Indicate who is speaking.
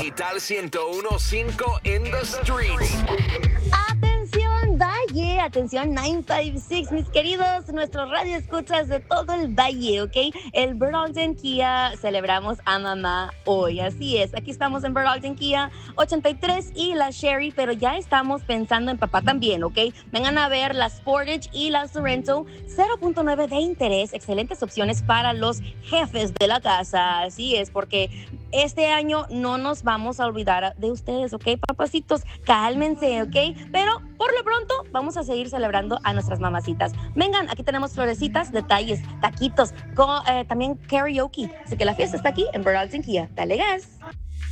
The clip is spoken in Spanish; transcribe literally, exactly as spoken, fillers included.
Speaker 1: Capital ciento uno punto cinco in the streets.
Speaker 2: Atención Valle, atención novecientos cincuenta y seis, mis queridos, nuestros radioescuchas de todo el Valle, ¿ok? El Bird Ogden Kia celebramos a mamá hoy, así es. Aquí estamos en Bird Ogden Kia ochenta y tres y la Sherry, pero ya estamos pensando en papá también, ¿ok? Vengan a ver la Sportage y la Sorento, cero punto nueve de interés, excelentes opciones para los jefes de la casa, así es, porque este año no nos vamos a olvidar de ustedes, ¿ok, papacitos? Cálmense, ¿ok? Pero por lo pronto vamos a seguir celebrando a nuestras mamacitas. Vengan, aquí tenemos florecitas, detalles, taquitos, con, eh, también karaoke. Así que la fiesta está aquí en Bird Ogden Kia. Dale gas.